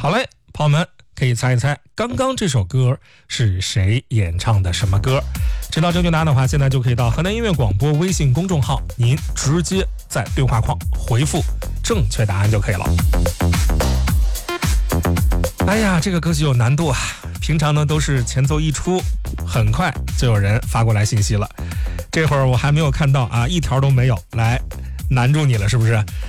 好嘞，朋友们可以猜一猜刚刚这首歌是谁演唱的什么歌？知道正确答案的话，现在就可以到河南音乐广播微信公众号，您直接在对话框回复正确答案就可以了。哎呀，这个歌曲有难度啊！平常呢都是前奏一出，很快就有人发过来信息了。这会儿我还没有看到啊，一条都没有，来难住你了是不是？